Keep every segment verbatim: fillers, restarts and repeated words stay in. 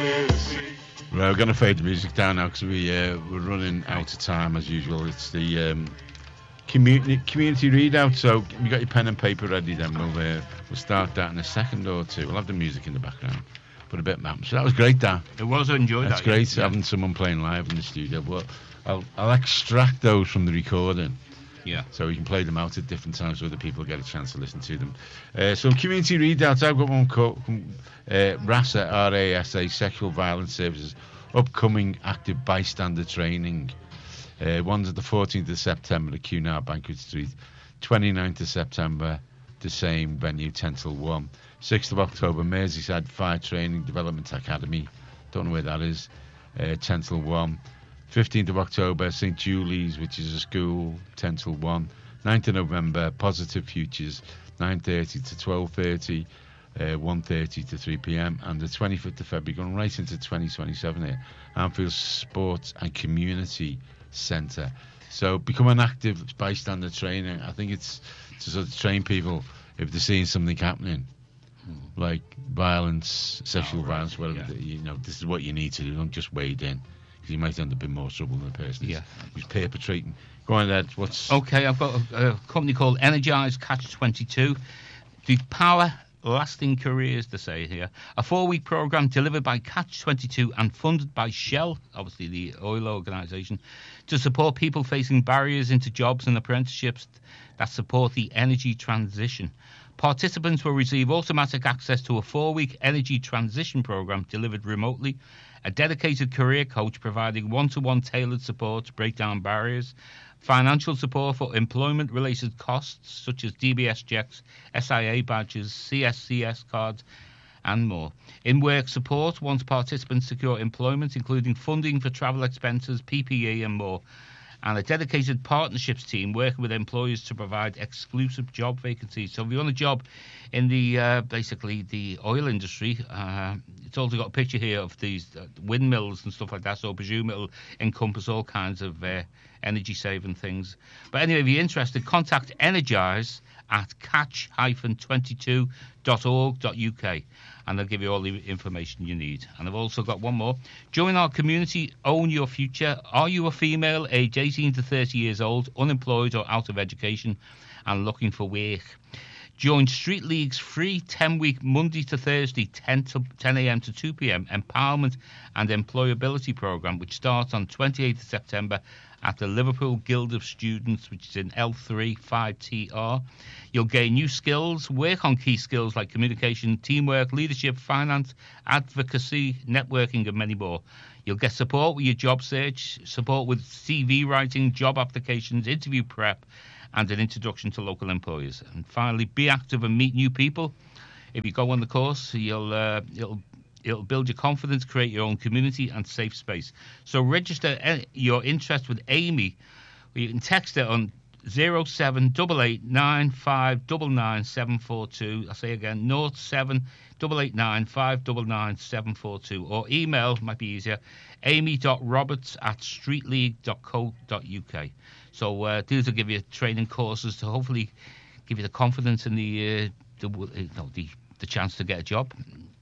Right, we're going to fade the music down now because we, uh, we're running out of time as usual. It's the um, community community readout, so you got your pen and paper ready then. We'll, uh, we'll start that in a second or two. We'll have the music in the background, put a bit of map. So that was great, Dan. It was, I enjoyed That's that. great, yeah. having someone playing live in the studio. But I'll, I'll extract those from the recording. Yeah. So we can play them out at different times so other people get a chance to listen to them. Uh, so community readouts, I've got one called uh, RASA, R A S A, Sexual Violence Services, upcoming active bystander training. Uh, one's at the fourteenth of September at Cunard Banquet Street, twenty-ninth of September, the same venue, ten till one. sixth of October, Merseyside Fire Training Development Academy, don't know where that is, uh, ten till one. fifteenth of October, St Julie's, which is a school, ten till one. ninth of November, Positive Futures, nine thirty to twelve thirty, uh, one thirty to three p.m. And the twenty-fifth of February, going right into twenty twenty-seven here, Anfield Sports and Community Centre. So become an active bystander trainer. I think it's to sort of train people if they're seeing something happening, hmm. like violence, sexual oh, right. violence, whatever, yeah. you know, this is what you need to do. Don't just wade in. You might end up in more trouble than the person yeah. who's perpetrating. Go on, Ed. What's okay? I've got a, a company called Energize Catch twenty-two. The power lasting careers, to say here. A four-week program delivered by Catch twenty-two and funded by Shell, obviously the oil organisation, to support people facing barriers into jobs and apprenticeships that support the energy transition. Participants will receive automatic access to a four-week energy transition program delivered remotely, a dedicated career coach providing one-to-one tailored support to break down barriers, financial support for employment-related costs such as D B S checks, S I A badges, C S C S cards, and more. In-work support once participants secure employment, including funding for travel expenses, P P E, and more. And a dedicated partnerships team working with employers to provide exclusive job vacancies. So if you want a job in the, uh, basically, the oil industry, uh, it's also got a picture here of these uh, windmills and stuff like that, so I presume it'll encompass all kinds of uh, energy-saving things. But anyway, if you're interested, contact Energize at catch twenty-two dot org dot U K, and they'll give you all the information you need. And I've also got one more. Join our community, own your future. Are you a female, aged eighteen to thirty years old, unemployed or out of education, and looking for work? Join Street League's free ten-week Monday to Thursday, ten a.m. to two p.m. empowerment and employability program, which starts on twenty-eighth of September at the Liverpool Guild of Students, which is in L three five T R. You'll gain new skills, work on key skills like communication, teamwork, leadership, finance, advocacy, networking, and many more. You'll get support with your job search, support with C V writing, job applications, interview prep, and an introduction to local employers. And finally, be active and meet new people. If you go on the course, you'll uh, it'll it'll build your confidence, create your own community and safe space. So register your interest with Amy. You can text her on zero seven eight eight nine five nine nine seven four two. I say again, zero seven eight eight nine five nine nine seven four two, or email, might be easier, amy dot roberts at street league dot co dot U K. So uh, these will give you training courses to hopefully give you the confidence and the uh, the, you know, the the chance to get a job.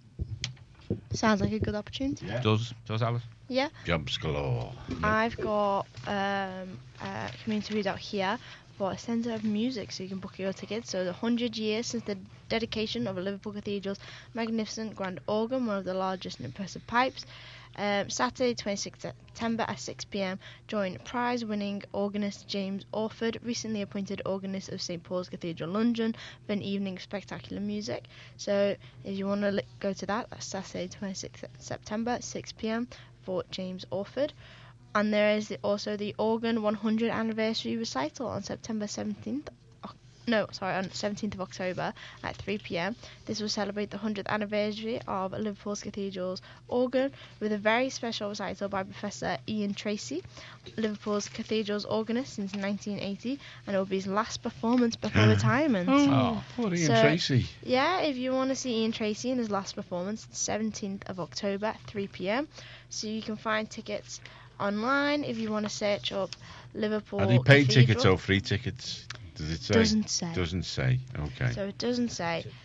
Sounds like a good opportunity. Yeah. Does does Alice? Yeah. Jobs galore. I've got um, a community readout here for a Centre of Music, so you can book your tickets. So the one hundred years since the dedication of Liverpool Cathedral's magnificent grand organ, one of the largest and impressive pipes. Um, Saturday, twenty-sixth of September at six p.m. Join prize-winning organist James Orford, recently appointed organist of Saint Paul's Cathedral, London, for an evening of spectacular music. So if you want to li- go to that, that's Saturday, twenty-sixth of September at six p.m. for James Orford. And there is the, also the Organ one hundred anniversary recital on September seventeenth. No, sorry, on seventeenth of October at three p.m. This will celebrate the one hundredth anniversary of Liverpool's Cathedral's organ with a very special recital by Professor Ian Tracy, Liverpool's Cathedral's organist since nineteen eighty, and it will be his last performance before retirement. Oh, poor Ian so, Tracy. Yeah, if you want to see Ian Tracy in his last performance, seventeenth of October at three p.m. So you can find tickets online if you want to search up Liverpool Are they paid Cathedral. tickets or free tickets? Does it say? Doesn't say. Doesn't say. Okay. So it doesn't say.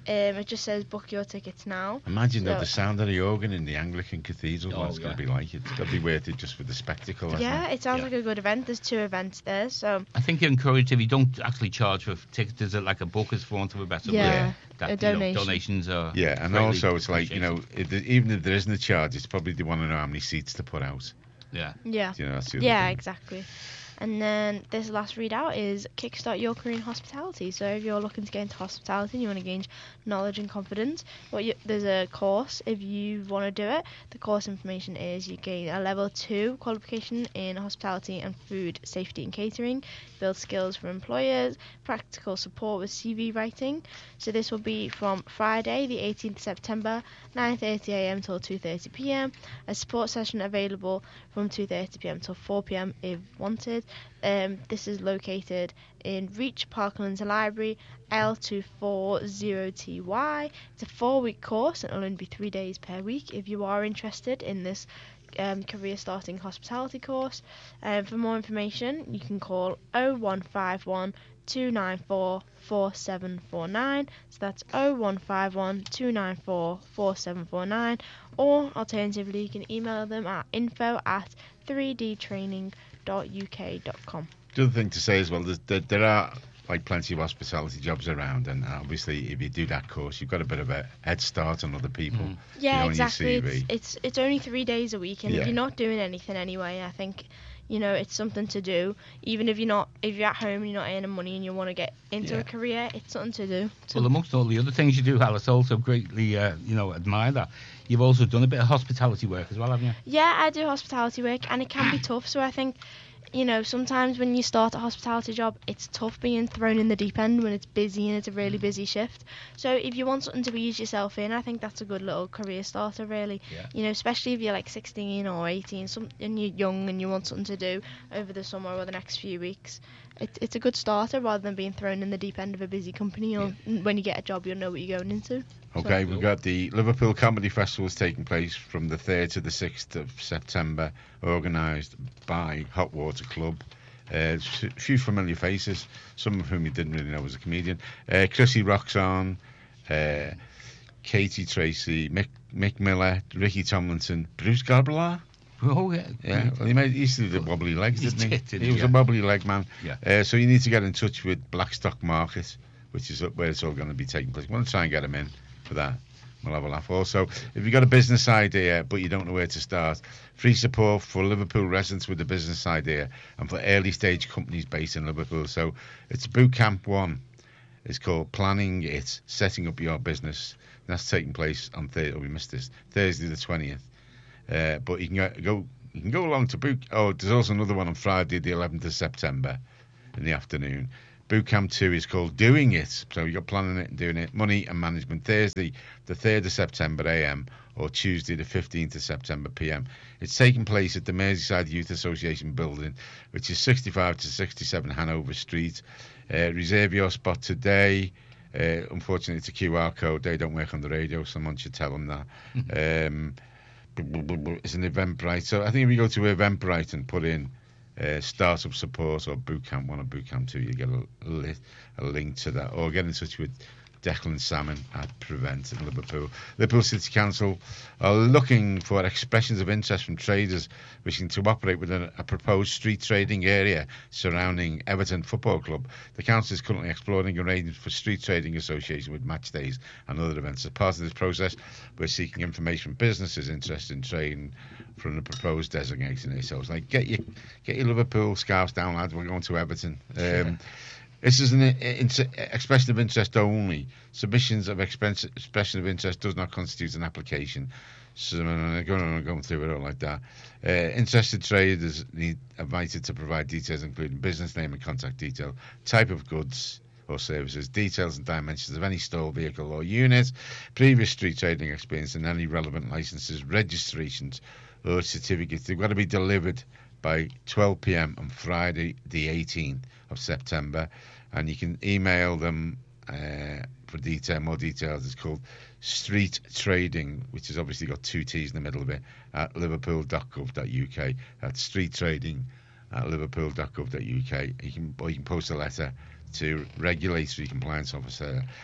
Um, it just says book your tickets now. Imagine though So- the sound of the organ in the Anglican Cathedral. Oh, What it's going yeah. to be like. It's got to be worth it just for the spectacle. I Yeah, think. it sounds Yeah. like a good event. There's two events there, so I think you're encouraged if you don't actually charge for tickets. There's a, like a bookers for want of a better Yeah, word. That, a you know, donation. donations are. Yeah, and greatly also it's like you know, appreciated. if, even if there isn't a charge, it's probably they want to know how many seats to put out. Yeah. yeah. You know, that's the other Yeah, thing. exactly. And then this last readout is Kickstart Your Career in Hospitality. So if you're looking to get into hospitality and you want to gain knowledge and confidence, well, you, there's a course if you want to do it. The course information is you gain a level two qualification in hospitality and food safety and catering, build skills for employers, practical support with C V writing. So this will be from Friday, the eighteenth of September, nine thirty a m till two thirty p m. A support session available from two thirty p m till four p m if wanted. Um, this is located in Reach Parklands Library, L two four zero T Y. It's a four-week course and it'll only be three days per week. If you are interested in this um, career starting hospitality course, um, for more information, you can call oh one five one, two nine four, four seven four nine. So that's oh one five one, two nine four, four seven four nine. Or alternatively, you can email them at info at three d training dot u k dot com. The other thing to say as well, there's, there, there are like plenty of hospitality jobs around, and obviously if you do that course, you've got a bit of a head start on other people. Mm. Yeah, you know, exactly. On your C V. It's, it's it's only three days a week, and Yeah. if you're not doing anything anyway, I think, you know, it's something to do. Even if you're not, if you're at home and you're not earning money and you want to get into Yeah. a career, it's something to do. So- Well, amongst all the other things you do, Alice, also greatly, uh, you know, admire that. You've also done a bit of hospitality work as well, haven't you? Yeah, I do hospitality work, and it can be tough. So I think, you know, sometimes when you start a hospitality job, it's tough being thrown in the deep end when it's busy and it's a really busy shift. So if you want something to ease yourself in, I think that's a good little career starter, really. Yeah. You know, especially if you're like sixteen or eighteen, some, and you're young and you want something to do over the summer or the next few weeks. It, it's a good starter rather than being thrown in the deep end of a busy company. Or when you get a job, you'll know what you're going into. Okay, So- we've got the Liverpool Comedy Festival is taking place from the third to the sixth of September, organised by Hot Water Club. Uh, a few familiar faces, some of whom you didn't really know was a comedian. Uh, Chrissy Roxon, uh, Katie Tracy, Mick, Mick Miller, Ricky Tomlinson, Bruce Garbler. Oh, yeah. Yeah, well, he, made, he used to do the wobbly legs, He didn't he? did, didn't he he? was Yeah. a wobbly leg man. Yeah. Uh, so you need to get in touch with Blackstock Market, which is up where it's all going to be taking place. We want to try and get him in for that. We'll have a laugh. Also, if you've got a business idea but you don't know where to start, free support for Liverpool residents with a business idea and for early stage companies based in Liverpool. So it's Boot Camp One. It's called Planning It, Setting Up Your Business. That's taking place on Thursday. Oh, we missed this. Thursday the twentieth. Uh, but you can go, go. You can go along to Boot. Oh, there's also another one on Friday the eleventh of September in the afternoon. Boot Camp two is called Doing It. So you've got planning it and doing it. Money and management. Thursday the third of September a m or Tuesday the fifteenth of September p m. It's taking place at the Merseyside Youth Association building, which is sixty-five to sixty-seven Hanover Street. Uh, reserve your spot today. Uh, unfortunately, it's a Q R code. They don't work on the radio. Someone should tell them that. um, it's an Eventbrite. So I think if you go to Eventbrite and put in uh, startup support or bootcamp one or bootcamp two, you get a, a, li- a link to that. Or get in touch with Declan Salmon at Prevent in Liverpool. Liverpool City Council are looking for expressions of interest from traders wishing to operate within a, a proposed street trading area surrounding Everton Football Club. The council is currently exploring arrangements for street trading association with match days and other events. As part of this process, we're seeking information from businesses interested in trading from the proposed designation here. So it's like, get your, get your Liverpool scarves down, lads. We're going to Everton. Um, This is an in- expression of interest only. Submissions of express- expression of interest does not constitute an application. So I'm going, I'm going through it all like that. Uh, interested traders need invited to provide details including business name and contact detail, type of goods or services, details and dimensions of any store, vehicle or unit, previous street trading experience and any relevant licenses, registrations or certificates. They've got to be delivered by twelve p m on Friday the eighteenth of September, and you can email them uh, for detail, more details. It's called Street Trading, which has obviously got two T's in the middle of it, at liverpool dot gov dot u k. That's Street Trading at liverpool dot gov dot u k. You can, or you can post a letter to Regulatory Compliance Officer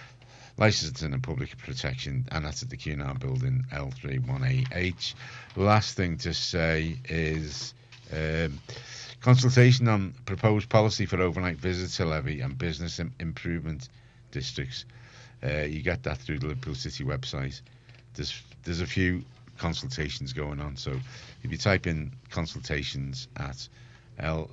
licensing and public protection, and that's at the Cunard building, L three one A H. Last thing to say is um, consultation on proposed policy for overnight visitor levy and business im- improvement districts. Uh, you get that through the Liverpool City website. There's there's a few consultations going on, so if you type in consultations at L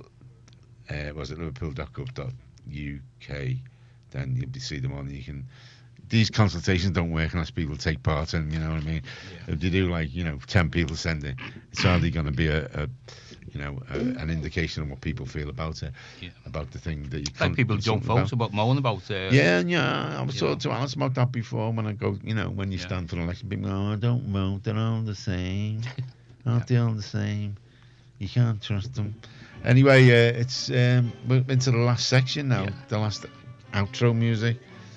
uh, was it liverpool dot gov dot U K, then you'll be see them on. You can. These consultations don't work unless people take part in. You know what I mean? Yeah. If you do, like, you know, ten people send it, it's hardly going to be a, a you know, a, an indication of what people feel about it, yeah. about the thing that you. Like people jump votes about moan about. Uh, yeah, yeah. I was talking to Alice about that before when I go. You know, when you yeah. stand for an election, people go, "Oh, don't vote. They're all the same. Aren't yeah. they all the same? You can't trust them." Anyway, uh, it's um, we're into the last section now. Yeah. The last outro music.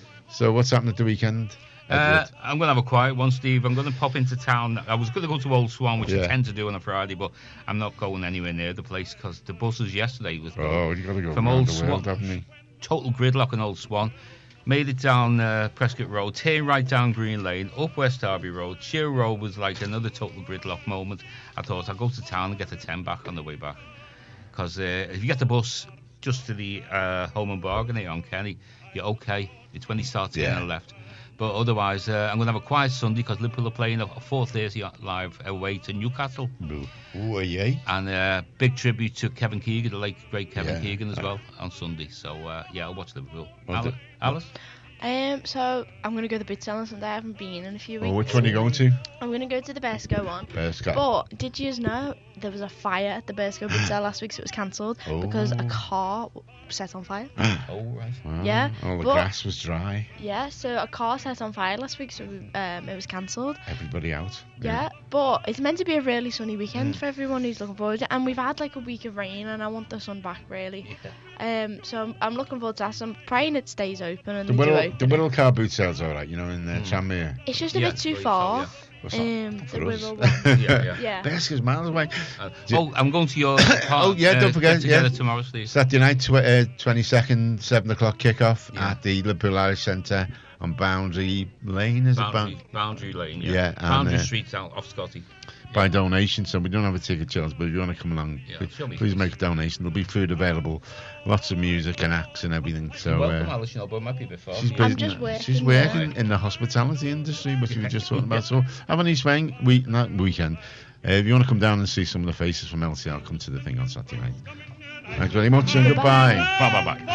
So what's happening at the weekend? Uh, I'm going to have a quiet one, Steve. I'm going to pop into town. I was going to go to Old Swan, which yeah. I tend to do on a Friday, but I'm not going anywhere near the place because the buses yesterday was oh, you got to go from Old the Swan. World, haven't you? Total gridlock on Old Swan. Made it down uh, Prescott Road, turned right down Green Lane, up West Derby Road. Sheer Road was like another total gridlock moment. I thought I'd go to town and get the ten back on the way back. Because uh, if you get the bus just to the uh, Home and Bargain here on Kenny, you're okay. It's when he starts yeah. getting left. But otherwise, uh, I'm going to have a quiet Sunday because Liverpool are playing a four thirty live away to Newcastle. Ooh, yay. And uh, big tribute to Kevin Keegan, the late great Kevin yeah. Keegan as well, on Sunday. So, uh, yeah, I'll watch Liverpool. Alice? Alice? Um, so I'm going to go to the Bits on Sunday. I haven't been in a few weeks. Oh, which one are you going to? I'm going to go to the Bearsco one. Bearsco. But did you know there was a fire at the Bearsco Pizza last week, so it was cancelled oh. because a car set on fire. oh, right. Wow. Yeah. All the but, gas was dry. Yeah, so a car set on fire last week, so um, it was cancelled. Everybody out. Yeah, yeah, but it's meant to be a really sunny weekend mm. for everyone who's looking forward to it, and we've had like a week of rain, and I want the sun back really. Yeah. Um, so I'm, I'm looking forward to that. So I'm praying it stays open and the they Whittle, do open the Whittle car boot sale's all right, you know, in uh, mm. Tranmere. It's just a yeah, bit too far. So, yeah. Um, the Whittle one. yeah, yeah. yeah. Bearsco's miles away. Uh, oh, I'm going to your part, oh yeah, don't uh, forget, yeah. tomorrow, Steve. Saturday night, tw- uh, twenty-second, seven o'clock kickoff yeah. at the Liverpool Irish Centre on Boundary Lane, is Boundary, it? Boundary Lane, yeah. yeah Boundary and, uh, Street out off Scotty. By donation, so we don't have a ticket charge, but if you want to come along, yeah, please, please make a donation. There'll be food available, lots of music and acts and everything. So welcome, uh, Alice, you know, but it might be a bit far. She's, I'm just working she's working there. in the hospitality industry, which we were just talking about. So have a nice week, week not weekend. Uh, if you want to come down and see some of the faces from L C R, come to the thing on Saturday night. Thanks very much and goodbye. Bye bye bye.